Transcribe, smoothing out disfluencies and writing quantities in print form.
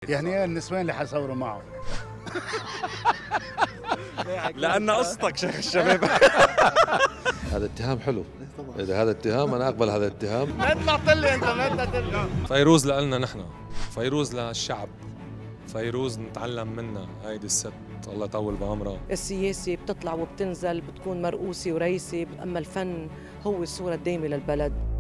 يعني النسوان اللي حصوروا معه. لأن قصتك شيخ الشباب. هذا اتهام حلو. إذا هذا اتهام أنا أقبل هذا الاتهام. ما تطلع لي أنت، ما تطلع. فيروز لنا نحن، فيروز للشعب، فيروز نتعلم منها. هيدي الست الله يطول بعمرها. السياسة بتطلع وبتنزل، بتكون مرؤوسة ورئيسة، أما الفن هو الصورة الدائمة للبلد.